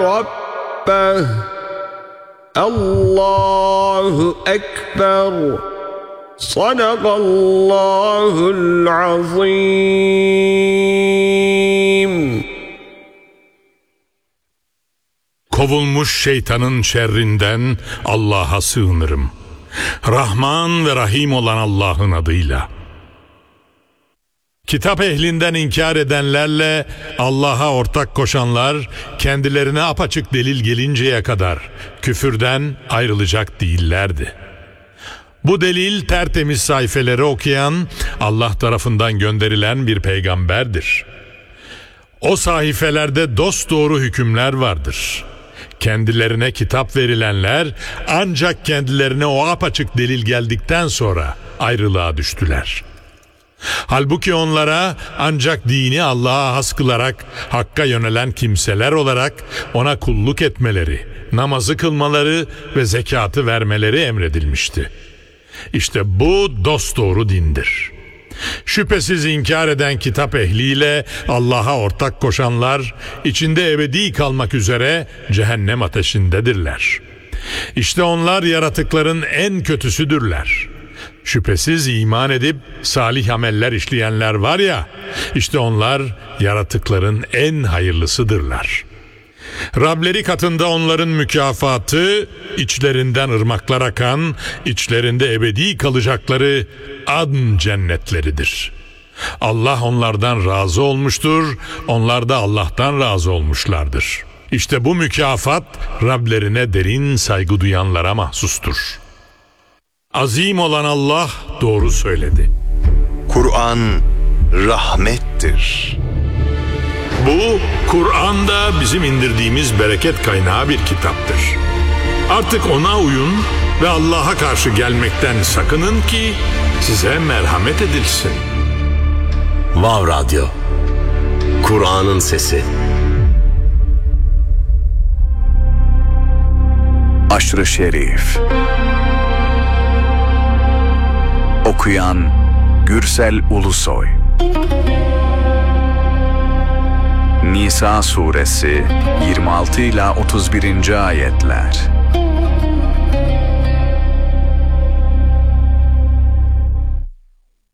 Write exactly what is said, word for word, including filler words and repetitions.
ربه الله أكبر صدق الله العظيم. Kovulmuş şeytanın şerrinden Allah'a sığınırım. Rahman ve Rahim olan Allah'ın adıyla. Kitap ehlinden inkar edenlerle Allah'a ortak koşanlar kendilerine apaçık delil gelinceye kadar küfürden ayrılacak değillerdi. Bu delil tertemiz sayfeleri okuyan Allah tarafından gönderilen bir peygamberdir. O sayfelerde dosdoğru hükümler vardır. Kendilerine kitap verilenler ancak kendilerine o apaçık delil geldikten sonra ayrılığa düştüler. Halbuki onlara ancak dini Allah'a has kılarak Hakk'a yönelen kimseler olarak ona kulluk etmeleri, namazı kılmaları ve zekatı vermeleri emredilmişti. İşte bu dosdoğru dindir. Şüphesiz inkar eden kitap ehliyle Allah'a ortak koşanlar içinde ebedi kalmak üzere cehennem ateşindedirler. İşte onlar yaratıkların en kötüsüdürler. Şüphesiz iman edip salih ameller işleyenler var ya, işte onlar yaratıkların en hayırlısıdırlar. Rableri katında onların mükafatı, içlerinden ırmaklar akan, içlerinde ebedi kalacakları adn cennetleridir. Allah onlardan razı olmuştur, onlar da Allah'tan razı olmuşlardır. İşte bu mükafat Rablerine derin saygı duyanlara mahsustur. Azim olan Allah doğru söyledi. Kur'an rahmettir. Bu Kur'an da bizim indirdiğimiz bereket kaynağı bir kitaptır. Artık ona uyun ve Allah'a karşı gelmekten sakının ki size merhamet edilsin. Vav Radyo, Kur'an'ın sesi. Aşr-ı Şerif. Okuyan Gürsel Ulusoy. Nisa suresi yirmi altı ila otuz birinci ayetler.